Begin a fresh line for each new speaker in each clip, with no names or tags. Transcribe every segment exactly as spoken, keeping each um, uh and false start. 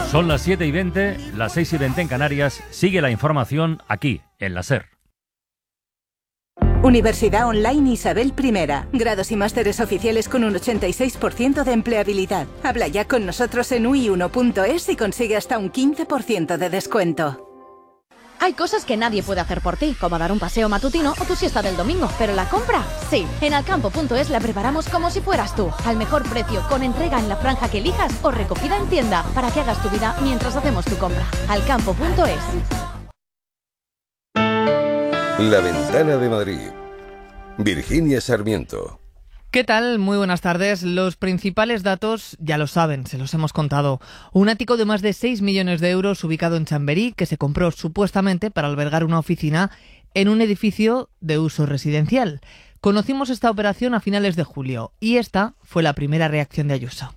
Son las siete y veinte, las seis y veinte en Canarias. Sigue la información aquí, en la SER.
Universidad Online Isabel I. Grados y másteres oficiales con un ochenta y seis por ciento de empleabilidad. Habla ya con nosotros en u i uno punto es y consigue hasta un quince por ciento de descuento.
Hay cosas que nadie puede hacer por ti, como dar un paseo matutino o tu siesta del domingo, pero la compra, sí. En alcampo punto es la preparamos como si fueras tú, al mejor precio, con entrega en la franja que elijas o recogida en tienda, para que hagas tu vida mientras hacemos tu compra. alcampo punto es.
La Ventana de Madrid. Virginia Sarmiento.
¿Qué tal? Muy buenas tardes. Los principales datos ya lo saben, se los hemos contado. Un ático de más de seis millones de euros ubicado en Chamberí, que se compró supuestamente para albergar una oficina en un edificio de uso residencial. Conocimos esta operación a finales de julio y esta fue la primera reacción de Ayuso.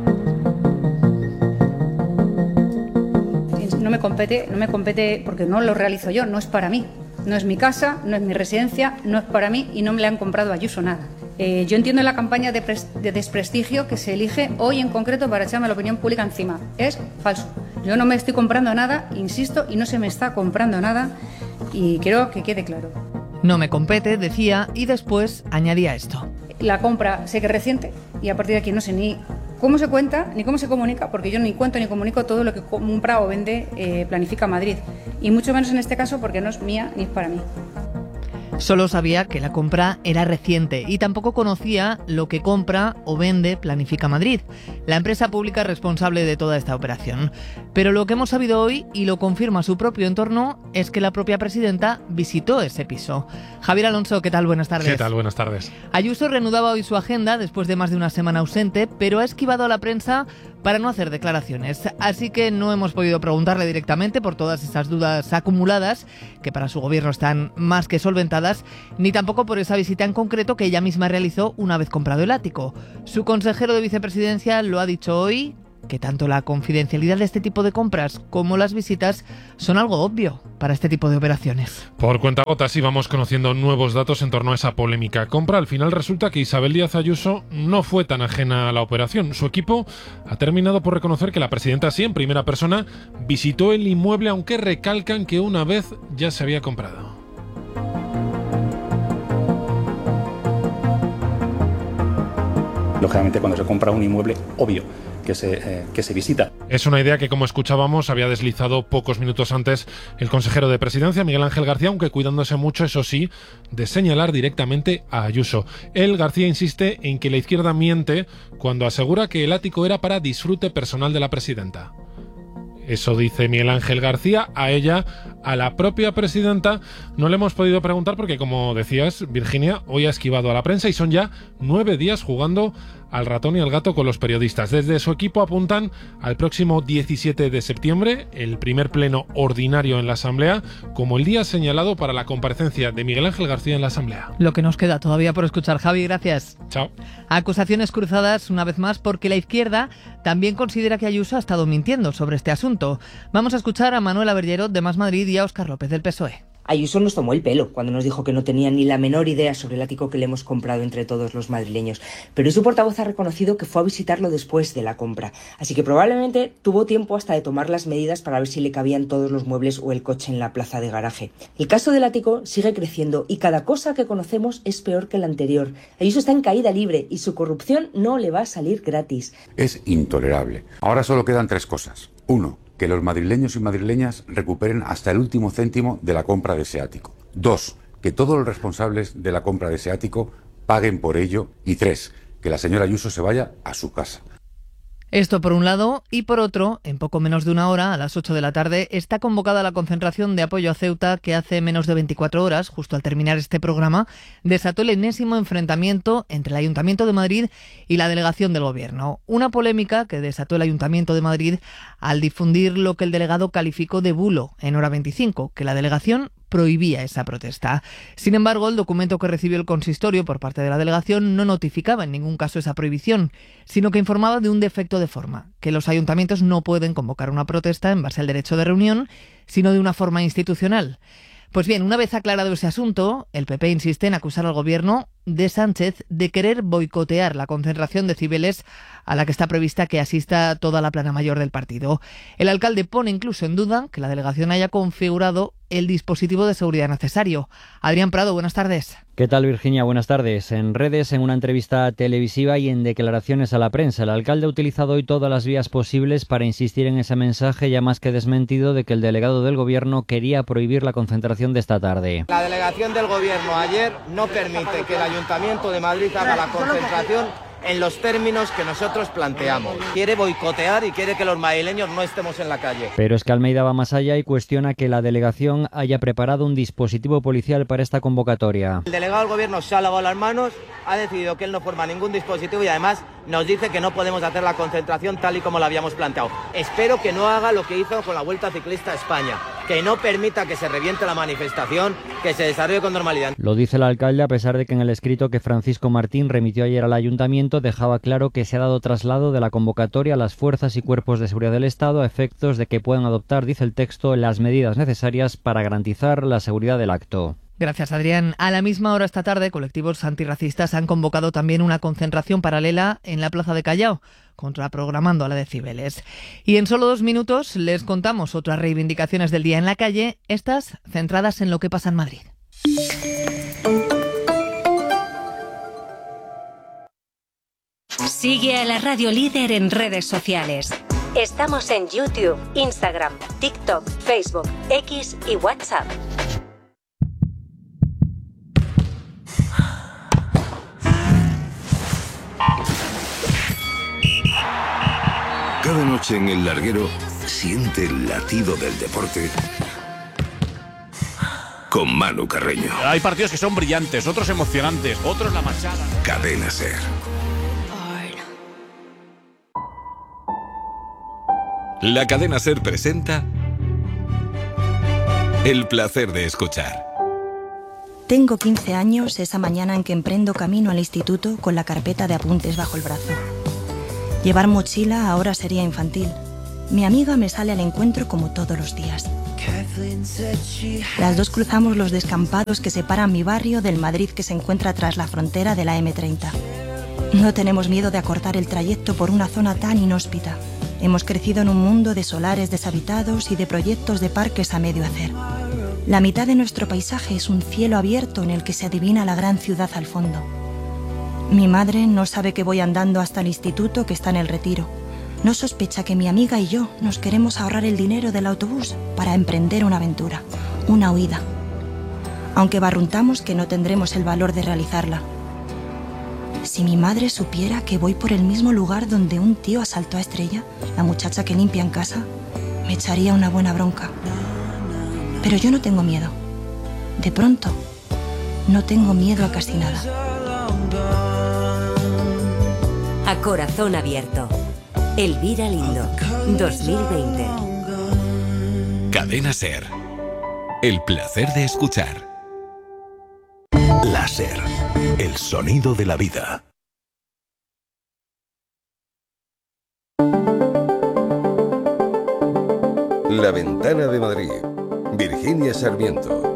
No me compete, no me compete porque no lo realizo yo, no es para mí. No es mi casa, no es mi residencia, no es para mí y no me le han comprado a Ayuso nada. Eh, yo entiendo la campaña de, pres- de desprestigio que se elige hoy en concreto para echarme la opinión pública encima. Es falso. Yo no me estoy comprando nada, insisto, y no se me está comprando nada y quiero que quede claro.
No me compete, decía, y después añadía esto.
La compra sé que es reciente y a partir de aquí no sé ni cómo se cuenta ni cómo se comunica, porque yo ni cuento ni comunico todo lo que compra o vende eh, Planifica Madrid. Y mucho menos en este caso porque no es mía ni es para mí.
Solo sabía que la compra era reciente y tampoco conocía lo que compra o vende Planifica Madrid, la empresa pública responsable de toda esta operación. Pero lo que hemos sabido hoy, y lo confirma su propio entorno, es que la propia presidenta visitó ese piso. Javier Alonso, ¿qué tal? Buenas tardes.
¿Qué tal? Buenas tardes.
Ayuso reanudaba hoy su agenda después de más de una semana ausente, pero ha esquivado a la prensa para no hacer declaraciones. Así que no hemos podido preguntarle directamente por todas esas dudas acumuladas, que para su gobierno están más que solventadas, ni tampoco por esa visita en concreto que ella misma realizó una vez comprado el ático. Su consejero de vicepresidencia lo ha dicho hoy, que tanto la confidencialidad de este tipo de compras como las visitas son algo obvio para este tipo de operaciones.
Por cuentagotas íbamos conociendo nuevos datos en torno a esa polémica compra. Al final resulta que Isabel Díaz Ayuso no fue tan ajena a la operación. Su equipo ha terminado por reconocer que la presidenta, sí, en primera persona, visitó el inmueble, aunque recalcan que una vez ya se había comprado.
Lógicamente, cuando se compra un inmueble, obvio que se, eh, que se visita.
Es una idea que, como escuchábamos, había deslizado pocos minutos antes el consejero de Presidencia, Miguel Ángel García, aunque cuidándose mucho, eso sí, de señalar directamente a Ayuso. Él, García, insiste en que la izquierda miente cuando asegura que el ático era para disfrute personal de la presidenta. Eso dice Miguel Ángel García. A ella, a la propia presidenta, no le hemos podido preguntar porque, como decías, Virginia, hoy ha esquivado a la prensa y son ya nueve días jugando al ratón y al gato con los periodistas. Desde su equipo apuntan al próximo diecisiete de septiembre, el primer pleno ordinario en la Asamblea, como el día señalado para la comparecencia de Miguel Ángel García en la Asamblea.
Lo que nos queda todavía por escuchar. Javi, gracias.
Chao.
Acusaciones cruzadas una vez más porque la izquierda también considera que Ayuso ha estado mintiendo sobre este asunto. Vamos a escuchar a Manuela Berllero de Más Madrid y a Óscar López del P S O E.
Ayuso nos tomó el pelo cuando nos dijo que no tenía ni la menor idea sobre el ático que le hemos comprado entre todos los madrileños. Pero su portavoz ha reconocido que fue a visitarlo después de la compra. Así que probablemente tuvo tiempo hasta de tomar las medidas para ver si le cabían todos los muebles o el coche en la plaza de garaje. El caso del ático sigue creciendo y cada cosa que conocemos es peor que la anterior. Ayuso está en caída libre y su corrupción no le va a salir gratis.
Es intolerable. Ahora solo quedan tres cosas. Uno, que los madrileños y madrileñas recuperen hasta el último céntimo de la compra de ese ático. Dos, que todos los responsables de la compra de ese ático paguen por ello. Y tres, que la señora Ayuso se vaya a su casa.
Esto por un lado, y por otro, en poco menos de una hora, a las ocho de la tarde, está convocada la concentración de apoyo a Ceuta que hace menos de veinticuatro horas, justo al terminar este programa, desató el enésimo enfrentamiento entre el Ayuntamiento de Madrid y la delegación del Gobierno. Una polémica que desató el Ayuntamiento de Madrid al difundir lo que el delegado calificó de bulo en Hora veinticinco, que la delegación prohibía esa protesta. Sin embargo, el documento que recibió el consistorio por parte de la delegación no notificaba en ningún caso esa prohibición, sino que informaba de un defecto de forma, que los ayuntamientos no pueden convocar una protesta en base al derecho de reunión, sino de una forma institucional. Pues bien, una vez aclarado ese asunto, el P P insiste en acusar al Gobierno de Sánchez de querer boicotear la concentración de Cibeles a la que está prevista que asista toda la plana mayor del partido. El alcalde pone incluso en duda que la delegación haya configurado el dispositivo de seguridad necesario. Adrián Prado, buenas tardes.
¿Qué tal, Virginia? Buenas tardes. En redes, en una entrevista televisiva y en declaraciones a la prensa, el alcalde ha utilizado hoy todas las vías posibles para insistir en ese mensaje ya más que desmentido de que el delegado del Gobierno quería prohibir la concentración de esta tarde.
La delegación del Gobierno ayer no permite que el Ayuntamiento de Madrid haga la concentración en los términos que nosotros planteamos. Quiere boicotear y quiere que los madrileños no estemos en la calle.
Pero es que Almeida va más allá y cuestiona que la delegación haya preparado un dispositivo policial para esta convocatoria.
El delegado del Gobierno se ha lavado las manos, ha decidido que él no forma ningún dispositivo y además nos dice que no podemos hacer la concentración tal y como la habíamos planteado. Espero que no haga lo que hizo con la Vuelta Ciclista a España, que no permita que se reviente la manifestación, que se desarrolle con normalidad.
Lo dice el alcalde a pesar de que en el escrito que Francisco Martín remitió ayer al ayuntamiento dejaba claro que se ha dado traslado de la convocatoria a las fuerzas y cuerpos de seguridad del Estado a efectos de que puedan adoptar, dice el texto, las medidas necesarias para garantizar la seguridad del acto.
Gracias, Adrián. A la misma hora esta tarde, colectivos antirracistas han convocado también una concentración paralela en la Plaza de Callao, contraprogramando a la de Cibeles. Y en solo dos minutos les contamos otras reivindicaciones del día en la calle, estas centradas en lo que pasa en Madrid.
Sigue a la Radio Líder en redes sociales. Estamos en YouTube, Instagram, TikTok, Facebook, X y WhatsApp.
Cada noche en El Larguero siente el latido del deporte con Manu Carreño.
Hay partidos que son brillantes, otros emocionantes, otros la machada.
Cadena SER.
La Cadena SER presenta El placer de escuchar.
Tengo quince años esa mañana en que emprendo camino al instituto con la carpeta de apuntes bajo el brazo. Llevar mochila ahora sería infantil. Mi amiga me sale al encuentro como todos los días. Las dos cruzamos los descampados que separan mi barrio del Madrid que se encuentra tras la frontera de la eme treinta. No tenemos miedo de acortar el trayecto por una zona tan inhóspita. Hemos crecido en un mundo de solares deshabitados y de proyectos de parques a medio hacer. La mitad de nuestro paisaje es un cielo abierto en el que se adivina la gran ciudad al fondo. Mi madre no sabe que voy andando hasta el instituto que está en el Retiro. No sospecha que mi amiga y yo nos queremos ahorrar el dinero del autobús para emprender una aventura, una huida. Aunque barruntamos que no tendremos el valor de realizarla. Si mi madre supiera que voy por el mismo lugar donde un tío asaltó a Estrella, la muchacha que limpia en casa, me echaría una buena bronca. Pero yo no tengo miedo. De pronto, no tengo miedo a casi nada.
A corazón abierto. Elvira Lindo, dos mil veinte.
Cadena SER. El placer de escuchar.
La SER. El sonido de la vida.
La Ventana de Madrid. Virginia Sarmiento.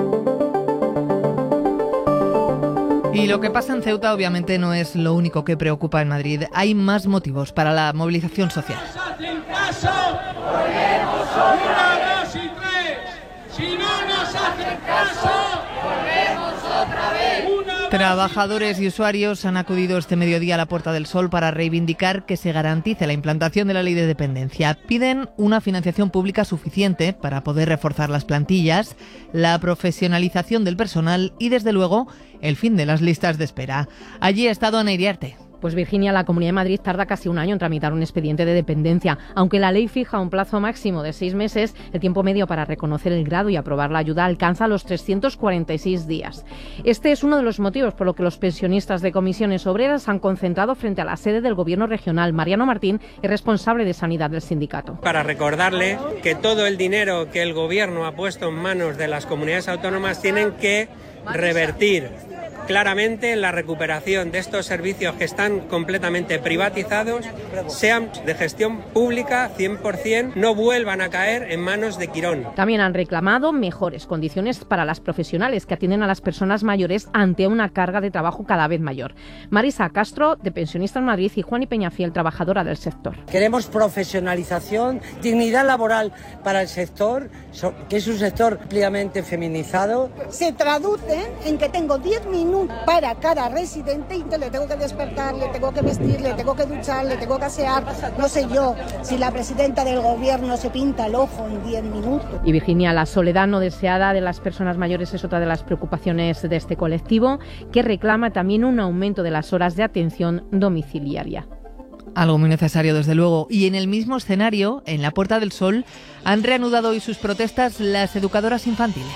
Y lo que pasa en Ceuta obviamente no es lo único que preocupa en Madrid. Hay más motivos para la movilización social.
¡Hacen caso! ¡Volvemos otra vez! ¡Una, dos y tres! ¡Si no nos hacen caso! ¡Volvemos otra vez! Una,
Trabajadores y usuarios han acudido este mediodía a la Puerta del Sol para reivindicar que se garantice la implantación de la ley de dependencia. Piden una financiación pública suficiente para poder reforzar las plantillas, la profesionalización del personal y, desde luego, el fin de las listas de espera. Allí ha estado Ana Iriarte.
Pues Virginia, la Comunidad de Madrid tarda casi un año en tramitar un expediente de dependencia. Aunque la ley fija un plazo máximo de seis meses, el tiempo medio para reconocer el grado y aprobar la ayuda alcanza los trescientos cuarenta y seis días. Este es uno de los motivos por los que los pensionistas de comisiones obreras han concentrado frente a la sede del Gobierno regional. Mariano Martín es responsable de Sanidad del sindicato.
Para recordarle que todo el dinero que el Gobierno ha puesto en manos de las comunidades autónomas tienen que revertir claramente en la recuperación de estos servicios que están completamente privatizados, sean de gestión pública cien por ciento, no vuelvan a caer en manos de Quirón.
También han reclamado mejores condiciones para las profesionales que atienden a las personas mayores ante una carga de trabajo cada vez mayor. Marisa Castro, de Pensionistas Madrid, y Juani Peñafiel, trabajadora del sector.
Queremos profesionalización, dignidad laboral para el sector, que es un sector ampliamente feminizado.
Se traduce en que tengo diez minutos para cada residente y le tengo que despertar, le tengo que vestir, le tengo que duchar, le tengo que asear. No sé yo si la presidenta del gobierno se pinta el ojo en diez minutos.
Y Virginia, la soledad no deseada de las personas mayores es otra de las preocupaciones de este colectivo, que reclama también un aumento de las horas de atención domiciliaria.
Algo muy necesario, desde luego. Y en el mismo escenario, en la Puerta del Sol, han reanudado hoy sus protestas las educadoras infantiles.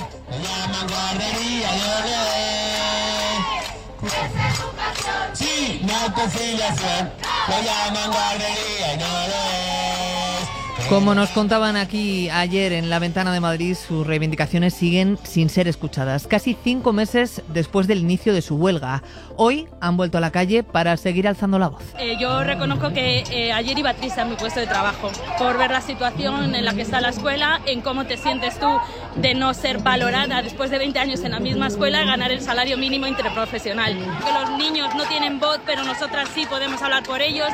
Sí, no conciliación, lo llaman guardería y no lo es.
Como nos contaban aquí ayer en La Ventana de Madrid, sus reivindicaciones siguen sin ser escuchadas, casi cinco meses después del inicio de su huelga. Hoy han vuelto a la calle para seguir alzando la voz.
Eh, yo reconozco que eh, ayer iba triste a mi puesto de trabajo por ver la situación en la que está la escuela, en cómo te sientes tú de no ser valorada después de veinte años en la misma escuela y ganar el salario mínimo interprofesional. Que los niños no tienen voz, pero nosotras sí podemos hablar por ellos,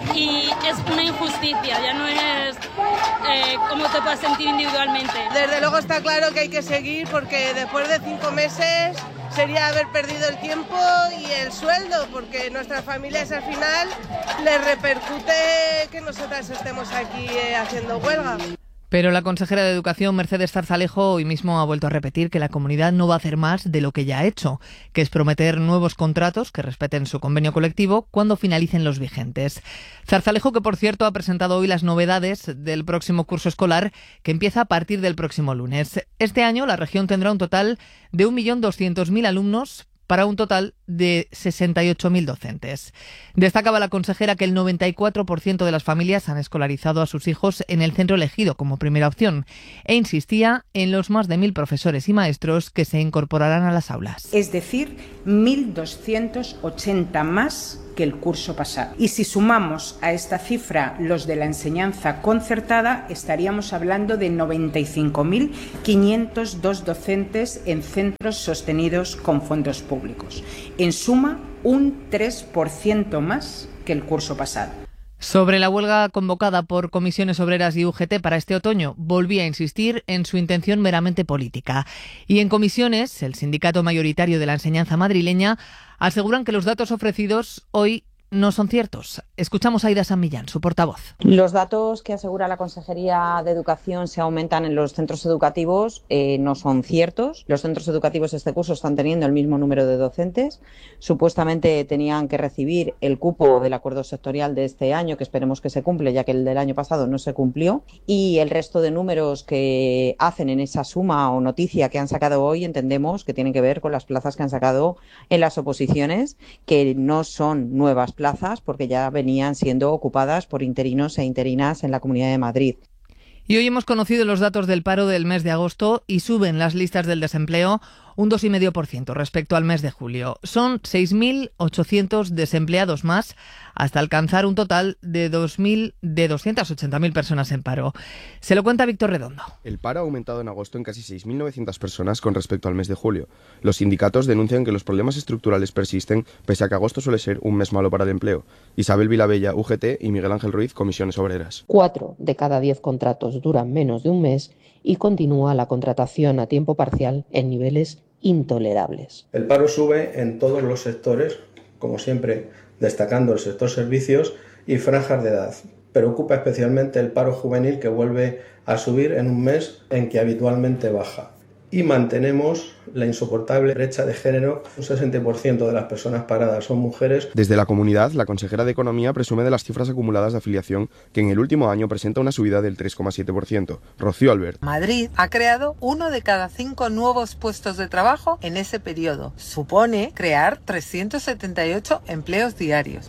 y es una injusticia, ya no es eh, cómo te puedas sentir individualmente.
Desde luego está claro que hay que seguir, porque después de cinco meses sería haber perdido el tiempo y el sueldo, porque nuestras familias al final les repercute que nosotras estemos aquí eh, haciendo huelga.
Pero la consejera de Educación, Mercedes Zarzalejo, hoy mismo ha vuelto a repetir que la comunidad no va a hacer más de lo que ya ha hecho, que es prometer nuevos contratos que respeten su convenio colectivo cuando finalicen los vigentes. Zarzalejo, que por cierto ha presentado hoy las novedades del próximo curso escolar, que empieza a partir del próximo lunes. Este año la región tendrá un total de un millón doscientos mil alumnos, para un total de sesenta y ocho mil docentes. Destacaba la consejera que el noventa y cuatro por ciento de las familias han escolarizado a sus hijos en el centro elegido como primera opción, e insistía en los más de mil profesores y maestros que se incorporarán a las aulas.
Es decir, mil doscientos ochenta más que el curso pasado. Y si sumamos a esta cifra los de la enseñanza concertada, estaríamos hablando de noventa y cinco mil quinientos dos docentes en centros sostenidos con fondos públicos. En suma, un tres por ciento más que el curso pasado.
Sobre la huelga convocada por Comisiones Obreras y U G T para este otoño, volvía a insistir en su intención meramente política. Y en Comisiones, el sindicato mayoritario de la enseñanza madrileña, aseguran que los datos ofrecidos hoy no son ciertos. Escuchamos a Aida San Millán, su portavoz.
Los datos que asegura la Consejería de Educación se aumentan en los centros educativos eh, no son ciertos. Los centros educativos este curso están teniendo el mismo número de docentes. Supuestamente tenían que recibir el cupo del acuerdo sectorial de este año, que esperemos que se cumple, ya que el del año pasado no se cumplió. Y el resto de números que hacen en esa suma o noticia que han sacado hoy, entendemos que tienen que ver con las plazas que han sacado en las oposiciones, que no son nuevas plazas. plazas porque ya venían siendo ocupadas por interinos e interinas en la Comunidad de Madrid.
Y hoy hemos conocido los datos del paro del mes de agosto y suben las listas del desempleo un dos coma cinco por ciento respecto al mes de julio. Son seis mil ochocientos desempleados más, hasta alcanzar un total de dos mil de doscientas ochenta mil personas en paro. Se lo cuenta Víctor Redondo.
El paro ha aumentado en agosto en casi seis mil novecientas personas con respecto al mes de julio. Los sindicatos denuncian que los problemas estructurales persisten, pese a que agosto suele ser un mes malo para el empleo. Isabel Vilabella, U G T, y Miguel Ángel Ruiz, Comisiones Obreras.
Cuatro de cada diez contratos duran menos de un mes y continúa la contratación a tiempo parcial en niveles intolerables.
El paro sube en todos los sectores, como siempre destacando el sector servicios y franjas de edad. Preocupa especialmente el paro juvenil, que vuelve a subir en un mes en que habitualmente baja. Y mantenemos la insoportable brecha de género. Un sesenta por ciento de las personas paradas son mujeres.
Desde la comunidad, la consejera de Economía presume de las cifras acumuladas de afiliación, que en el último año presenta una subida del tres coma siete por ciento. Rocío Albert.
Madrid ha creado uno de cada cinco nuevos puestos de trabajo en ese periodo. Supone crear trescientos setenta y ocho empleos diarios.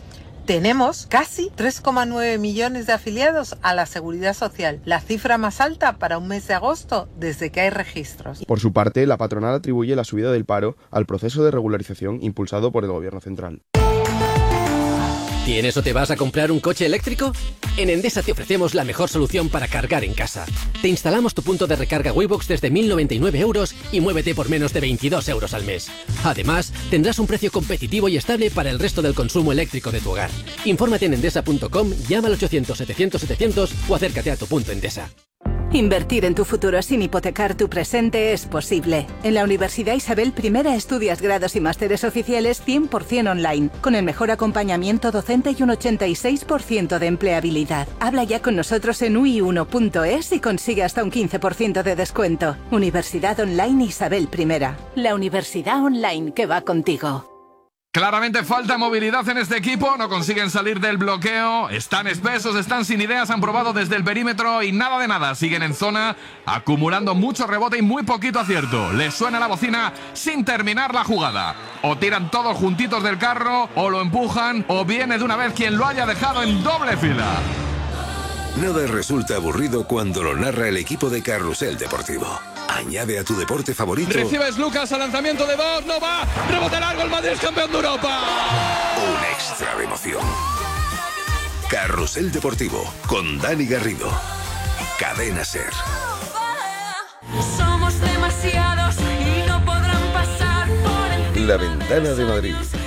Tenemos casi tres coma nueve millones de afiliados a la Seguridad Social, la cifra más alta para un mes de agosto desde que hay registros.
Por su parte, la patronal atribuye la subida del paro al proceso de regularización impulsado por el Gobierno central.
¿Tienes o te vas a comprar un coche eléctrico? En Endesa te ofrecemos la mejor solución para cargar en casa. Te instalamos tu punto de recarga Waybox desde mil noventa y nueve euros y muévete por menos de veintidós euros al mes. Además, tendrás un precio competitivo y estable para el resto del consumo eléctrico de tu hogar. Infórmate en endesa punto com, llama al ochocientos setecientos setecientos o acércate a tu punto Endesa.
Invertir en tu futuro sin hipotecar tu presente es posible. En la Universidad Isabel I estudias grados y másteres oficiales cien por ciento online, con el mejor acompañamiento docente y un ochenta y seis por ciento de empleabilidad. Habla ya con nosotros en u i uno punto es y consigue hasta un quince por ciento de descuento. Universidad Online Isabel I. La universidad online que va contigo.
Claramente falta movilidad en este equipo, no consiguen salir del bloqueo, están espesos, están sin ideas, han probado desde el perímetro y nada de nada, siguen en zona, acumulando mucho rebote y muy poquito acierto. Les suena la bocina sin terminar la jugada. O tiran todos juntitos del carro, o lo empujan, o viene de una vez quien lo haya dejado en doble fila.
Nada resulta aburrido cuando lo narra el equipo de Carrusel Deportivo. Añade a tu deporte favorito.
Recibes Lucas al lanzamiento de dos, no va, rebote largo, el Madrid es campeón de Europa.
Un extra de emoción. Carrusel Deportivo con Dani Garrido. Cadena Ser.
Somos demasiados y no podrán pasar por encima.
La Ventana de Madrid.